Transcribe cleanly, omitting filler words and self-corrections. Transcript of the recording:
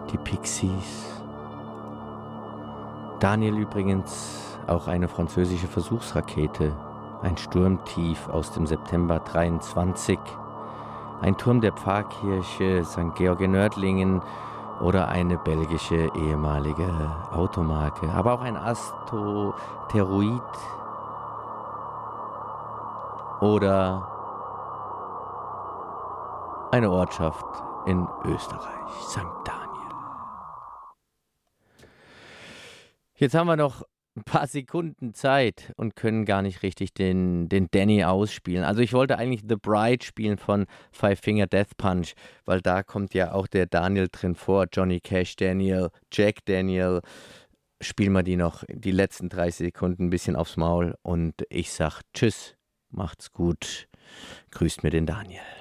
die Pixies. Daniel übrigens auch eine französische Versuchsrakete, ein Sturmtief aus dem September 23, ein Turm der Pfarrkirche St. Georg in Nördlingen oder eine belgische ehemalige Automarke, aber auch ein Asteroid oder eine Ortschaft in Österreich, St. Daniel. Jetzt haben wir noch ein paar Sekunden Zeit und können gar nicht richtig den Danny ausspielen. Also ich wollte eigentlich The Bride spielen von Five Finger Death Punch, weil da kommt ja auch der Daniel drin vor, Johnny Cash Daniel, Jack Daniel. Spielen wir die noch die letzten 30 Sekunden ein bisschen aufs Maul und ich sag Tschüss, macht's gut, grüßt mir den Daniel.